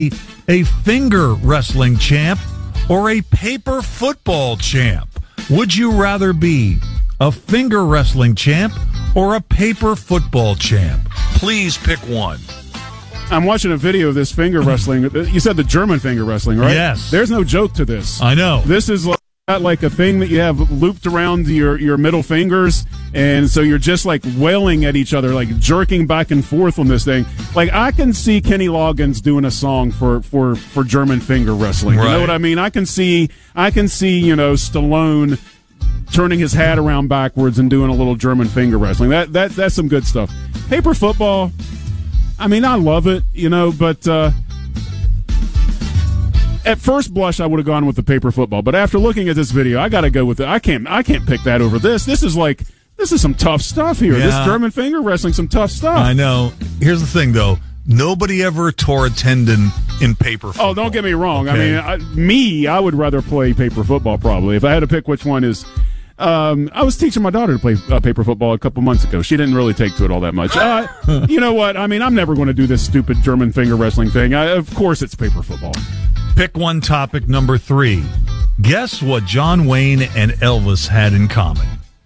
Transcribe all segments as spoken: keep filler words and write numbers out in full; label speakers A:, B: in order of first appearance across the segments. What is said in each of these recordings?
A: a finger wrestling champ or a paper football champ? Would you rather be a finger wrestling champ or a paper football champ? Please pick one.
B: I'm watching a video of this finger wrestling. You said the German finger wrestling, right?
A: Yes.
B: There's no joke to this.
A: I know.
B: This is like, like a thing that you have looped around your, your middle fingers, and so you're just like wailing at each other, like jerking back and forth on this thing. Like, I can see Kenny Loggins doing a song for, for, for German finger wrestling.
A: Right.
B: You know what I mean? I can see, I can see, you know, Stallone turning his hat around backwards and doing a little German finger wrestling. That that that's some good stuff. Paper football, I mean, I love it, you know, but uh, at first blush, I would have gone with the paper football. But after looking at this video, I got to go with it. I can't I can't pick that over this. This is like this is some tough stuff here.
A: Yeah.
B: This German finger wrestling, some tough stuff.
A: I know. Here's the thing, though. Nobody ever tore a tendon in paper football.
B: Oh, don't get me wrong.
A: Okay.
B: I mean, I, me, I would rather play paper football probably. If I had to pick which one is, um, I was teaching my daughter to play uh, paper football a couple months ago. She didn't really take to it all that much. Uh, you know what? I mean, I'm never going to do this stupid German finger wrestling thing. I, of course, it's paper football.
A: Pick one topic number three. Guess what John Wayne and Elvis had in common?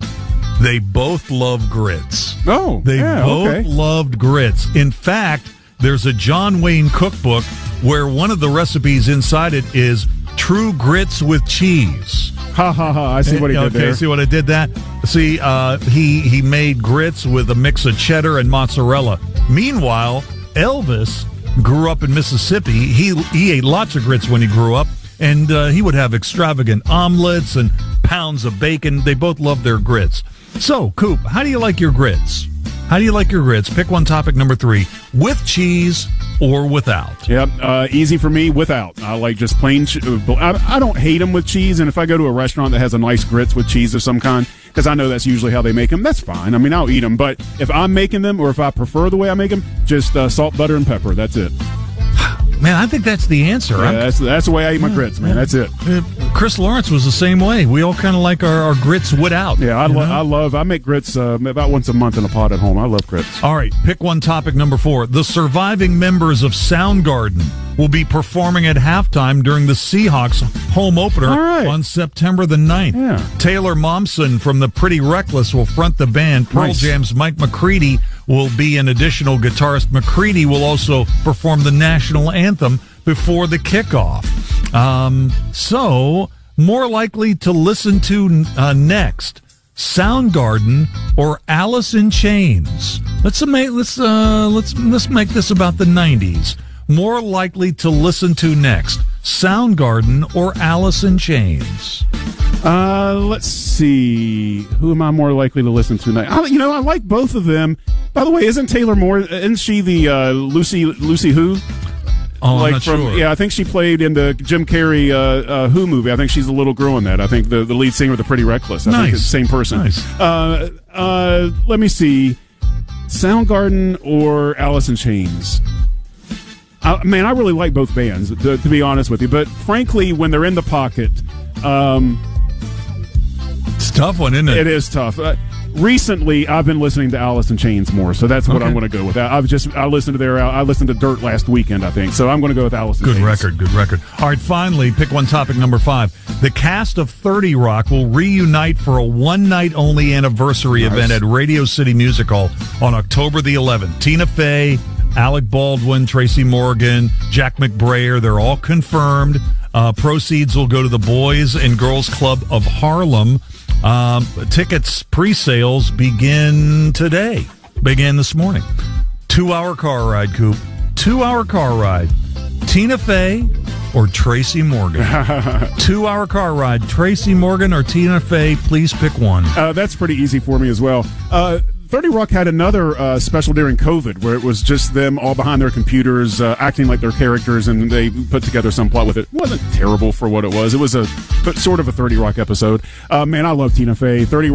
A: They both love grits.
B: Oh,
A: They
B: yeah,
A: both
B: okay.
A: loved grits. In fact, there's a John Wayne cookbook where one of the recipes inside it is true grits with cheese.
B: Ha, ha, ha. I see what he did
A: okay,
B: there.
A: see what I did that? See, uh, he, he made grits with a mix of cheddar and mozzarella. Meanwhile, Elvis grew up in Mississippi. He, he ate lots of grits when he grew up, and uh, he would have extravagant omelets and pounds of bacon. They both loved their grits. So, Coop, how do you like your grits? How do you like your grits? Pick one topic number three. With cheese or without?
B: Yep, uh, easy for me without. I like just plain. Ch- I, I don't hate them with cheese, and if I go to a restaurant that has a nice grits with cheese of some kind, because I know that's usually how they make them, that's fine. I mean, I'll eat them. But if I'm making them, or if I prefer the way I make them, just uh, salt, butter, and pepper. That's it.
A: Man, I think that's the answer.
B: Yeah, that's that's the way I eat my grits, man. That's it.
A: Uh, Chris Lawrence was the same way. We all kind of like our, our grits without.
B: Yeah, I,
A: you
B: lo-
A: know?
B: I love. I make grits uh, about once a month in a pot at home. I love grits.
A: All right, pick one topic number four. The surviving members of Soundgarden will be performing at halftime during the Seahawks home opener
B: All right.
A: on September the ninth.
B: Yeah.
A: Taylor Momsen from the Pretty Reckless will front the band. Pearl
B: Nice.
A: Jam's Mike McCready will be an additional guitarist. McCready will also perform the national anthem before the kickoff. Um, so, more likely to listen to uh, next, Soundgarden or Alice in Chains? Let's make let's uh, let's let's make this about the nineties. More likely to listen to next, Soundgarden or Alice in Chains?
B: Uh, let's see. Who am I more likely to listen to now? I, you know, I like both of them. By the way, isn't Taylor Moore? Isn't she the uh, Lucy Lucy Who?
A: Oh,
B: like
A: I'm not
B: from,
A: sure.
B: Yeah, I think she played in the Jim Carrey uh, uh, Who movie. I think she's the little girl in that. I think the, the lead singer of the Pretty Reckless. I
A: Nice.
B: think it's the same person.
A: Nice.
B: Uh, uh, let me see. Soundgarden or Alice in Chains? I, man, I really like both bands, to, to be honest with you. But frankly, when they're in the pocket, um,
A: It's a tough one, isn't it?
B: it is tough. Uh, recently, I've been listening to Alice in Chains more, so that's what
A: Okay.
B: I'm going to go with. I, I've just I listened to their I listened to Dirt last weekend, I think. So I'm going to go with Alice in
A: Good
B: Chains.
A: record, good record. All right, finally, pick one topic number five. The cast of thirty Rock will reunite for a one-night-only anniversary
B: Nice.
A: event at Radio City Music Hall on October the eleventh. Tina Fey, Alec Baldwin, Tracy Morgan, Jack McBrayer, they're all confirmed. Uh, proceeds will go to the Boys and Girls Club of Harlem. Um, tickets, pre-sales begin today. Began this morning. Two-hour car ride, Coop. Two-hour car ride. Tina Fey or Tracy Morgan? Two-hour car ride. Tracy Morgan or Tina Fey? Please pick one.
B: Uh, that's pretty easy for me as well. Uh, thirty Rock had another uh, special during COVID where it was just them all behind their computers uh, acting like their characters, and they put together some plot with it. It wasn't terrible for what it was. It was a but sort of a thirty Rock episode. Uh, man, I love Tina Fey. thirty Rock,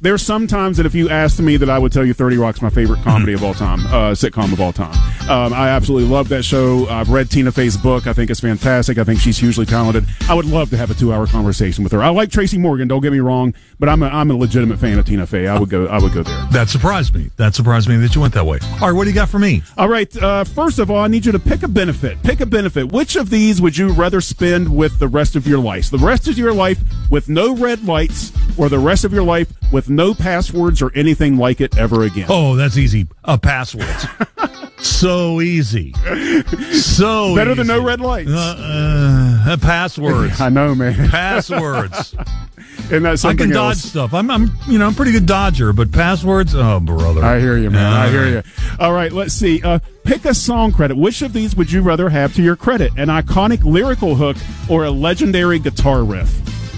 B: there's some times that if you asked me that I would tell you thirty Rock's my favorite comedy of all time, uh, sitcom of all time. Um, I absolutely love that show. I've read Tina Fey's book. I think it's fantastic. I think she's hugely talented. I would love to have a two-hour conversation with her. I like Tracy Morgan, don't get me wrong, but I'm a, I'm a legitimate fan of Tina Fey. I would go I would go there.
A: That surprised me. That surprised me that you went that way. All right, what do you got for me?
B: All right, uh, first of all, I need you to pick a benefit. Pick a benefit. Which of these would you rather spend with the rest of your life? The rest of your life with no red lights, or the rest of your life with no passwords or anything like it ever again?
A: Oh, that's easy. Uh, passwords. So easy. So
B: better
A: easy.
B: than no red lights.
A: Uh, uh, passwords.
B: I know, man.
A: Passwords.
B: And that's
A: I can
B: something
A: dodge
B: else.
A: stuff. I'm, I'm, you know, I'm a pretty good dodger, but passwords. Oh, brother.
B: I hear you, man.
A: Uh,
B: I hear you. All right, let's see. Uh, pick a song credit. Which of these would you rather have to your credit? An iconic lyrical hook or a legendary guitar riff?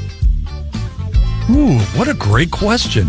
A: Ooh, what a great question.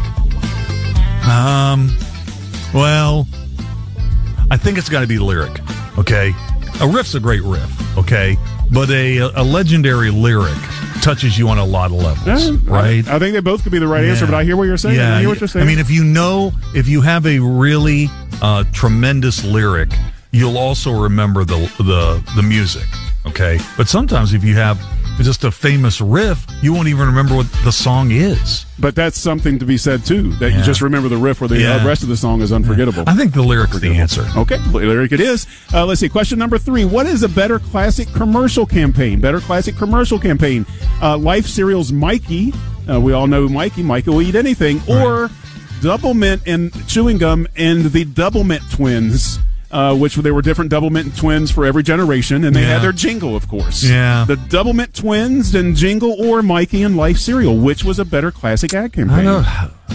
A: Um, well, I think it's got to be lyric. Okay, a riff's a great riff. Okay, but a a legendary lyric touches you on a lot of levels,
B: Yeah,
A: right?
B: I, I think they both could be the right
A: Yeah.
B: answer, but I hear what you're saying.
A: Yeah,
B: I hear what you're saying.
A: I mean, if you know, if you have a really uh, tremendous lyric, you'll also remember the the the music. Okay, but sometimes if you have just a famous riff, you won't even remember what the song is.
B: but that's something to be said too. That
A: Yeah.
B: you just remember the riff, where the
A: Yeah.
B: uh, rest of the song is unforgettable.
A: I think the lyric's the answer.
B: Okay, lyric it is. Uh, let's see. Question number three. What is a better classic commercial campaign? Better classic commercial campaign. Uh, Life Cereal's Mikey. Uh, we all know Mikey. Mikey will eat anything. Or Double Mint and Chewing Gum and the Double Mint Twins. Uh, which they were different Double Mint twins for every generation, and they
A: Yeah.
B: had their jingle, of course.
A: Yeah.
B: The Double Mint Twins and jingle, or Mikey and Life Cereal. Which was a better classic ad
A: I
B: campaign?
A: don't,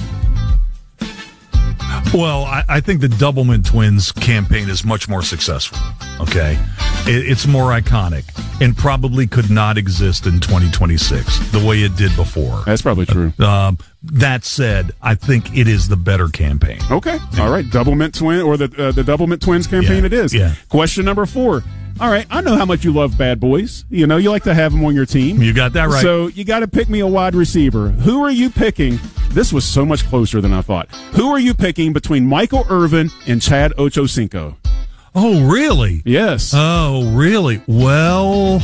A: well, I, I think the Doublemint Twins campaign is much more successful. Okay, it, it's more iconic and probably could not exist in twenty twenty-six the way it did before.
B: That's probably true.
A: Um, that said, I think it is the better campaign.
B: Okay. All right. Double Mint Twin, or the uh, the Double Mint Twins campaign
A: Yeah.
B: it is.
A: Yeah.
B: Question number four. All right. I know how much you love Bad Boys. You know, you like to have them on your team.
A: You got that right.
B: So you got to pick me a wide receiver. Who are you picking? This was so much closer than I thought. Who are you picking between Michael Irvin and Chad Ochocinco?
A: Oh, really?
B: Yes.
A: Oh, really? Well,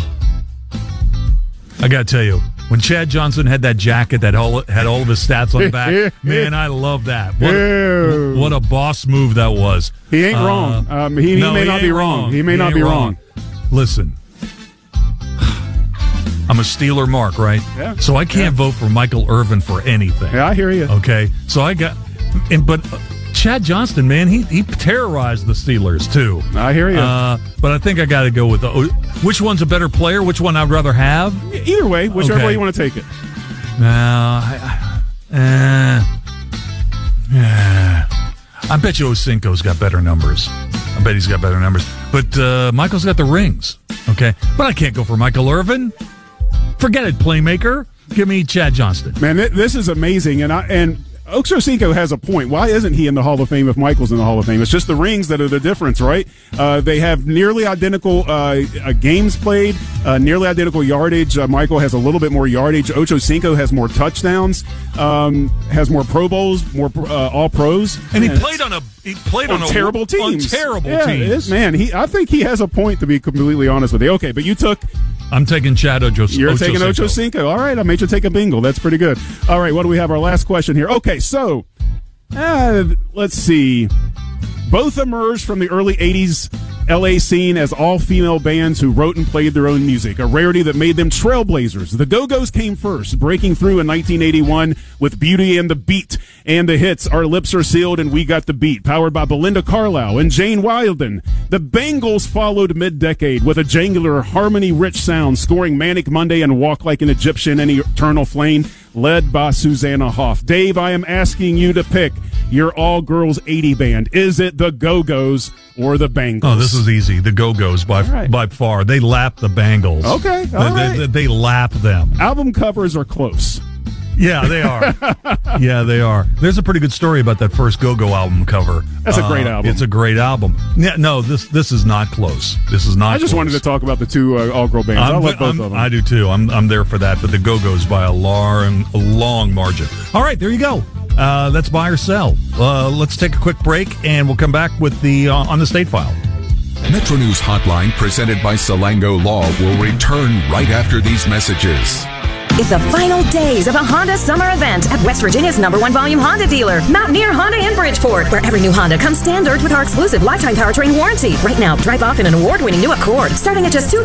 A: I got to tell you, when Chad Johnson had that jacket that all, had all of his stats on the back, man, I love that. What,
B: Ew.
A: what a boss move that was.
B: He ain't
A: Uh,
B: wrong. Um, he, he
A: no,
B: may
A: he
B: not be
A: ain't
B: wrong. He may
A: He
B: not
A: ain't
B: be wrong.
A: Listen, I'm a Steeler Mark, right?
B: Yeah.
A: So I can't vote for Michael Irvin for anything.
B: Yeah, I hear you.
A: Okay, so I got, and but uh, Chad Johnston, man, he he terrorized the Steelers too.
B: I hear you.
A: Uh, but I think I got to go with the, which one's a better player? Which one I'd rather have?
B: Either way, whichever
A: okay.
B: way you want to take it.
A: No, I, I, uh, yeah. I bet you Osinko's got better numbers. I bet he's got better numbers. But uh, Michael's got the rings. Okay, but I can't go for Michael Irvin. Forget it, playmaker. Give me Chad Johnston.
B: Man, th- this is amazing, and I and Ochocinco has a point. Why isn't he in the Hall of Fame if Michael's in the Hall of Fame? It's just the rings that are the difference, right? Uh, they have nearly identical uh, uh, games played, uh, nearly identical yardage. Uh, Michael has a little bit more yardage. Ochocinco has more touchdowns, um, has more Pro Bowls, more uh, All Pros,
A: And he
B: it's-
A: played on a he played on,
B: on
A: a
B: terrible teams.
A: On terrible
B: yeah, it
A: teams.
B: is, man. He, I think he has a point, to be completely honest with you. Okay, but you took
A: I'm taking Chad Ocho.
B: You're
A: Ochocinco.
B: taking Ochocinco. All right, I made you take a bingo. That's pretty good. All right, what do we have? Our last question here. Okay, so uh, let's see. Both emerged from the early eighties L A scene as all-female bands who wrote and played their own music, a rarity that made them trailblazers. The Go-Go's came first, breaking through in nineteen eighty-one with Beauty and the Beat and the hits Our Lips Are Sealed and We Got the Beat, powered by Belinda Carlisle and Jane Wilden. The Bangles followed mid-decade with a jangular, harmony-rich sound, scoring Manic Monday and Walk Like an Egyptian and Eternal Flame, led by Susanna Hoff. Dave, I am asking you to pick your all-girls eighty band. Is it the Go-Go's or the Bangles?
A: Oh, this is easy. The Go-Go's by
B: right.
A: by far. They lap the Bangles.
B: Okay, all
A: they,
B: right.
A: they, they lap them.
B: Album covers are close.
A: Yeah, they are. yeah, they are. There's a pretty good story about that first Go-Go album cover.
B: That's a great
A: Uh,
B: album.
A: It's a great album. Yeah, no, this this is not close. This is not.
B: I just
A: close.
B: wanted to talk about the two uh, all-girl bands. i
A: I'm,
B: like both
A: I'm-
B: of them.
A: I do too. I'm I'm there for that. But the Go-Go's by a long, a long margin. All right, there you go. Uh, that's buy or sell. Uh, let's take a quick break, and we'll come back with the uh, on the State File.
C: Metro News Hotline, presented by Salango Law, will return right after these messages.
D: It's the final days of a Honda summer event at West Virginia's number one volume Honda dealer, Mountaineer Honda in Bridgeport, where every new Honda comes standard with our exclusive lifetime powertrain warranty. Right now, drive off in an award-winning new Accord, starting at just two hundred